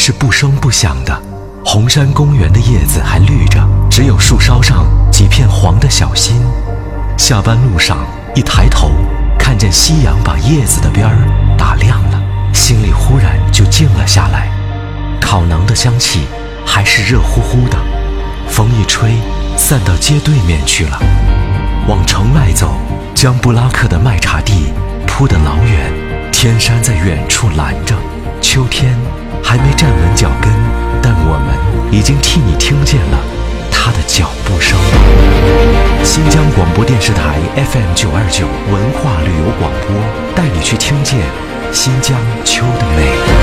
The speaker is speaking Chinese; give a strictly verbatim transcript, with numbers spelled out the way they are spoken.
是不声不响的。红山公园的叶子还绿着，只有树梢上几片黄的小心。下班路上一抬头，看见夕阳把叶子的边儿打亮了，心里忽然就静了下来。烤馕的香气还是热乎乎的，风一吹，散到街对面去了。往城外走，江布拉克的麦茶地铺得老远，天山在远处拦着。秋天还没站稳脚跟，但我们已经替你听见了他的脚步声。新疆广播电视台 F M 九二九文化旅游广播，带你去听见新疆秋的美。